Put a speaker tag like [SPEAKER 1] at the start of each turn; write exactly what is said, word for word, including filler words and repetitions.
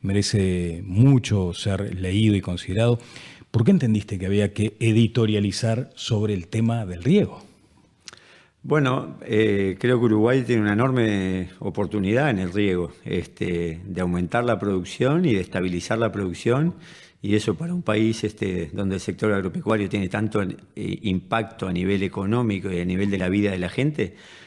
[SPEAKER 1] merece mucho ser leído y considerado. ¿Por qué entendiste que había que editorializar sobre el tema del riego?
[SPEAKER 2] Bueno, eh, creo que Uruguay tiene una enorme oportunidad en el riego, este, de aumentar la producción y de estabilizar la producción, y eso para un país este, donde el sector agropecuario tiene tanto eh, impacto a nivel económico y a nivel de la vida de la gente,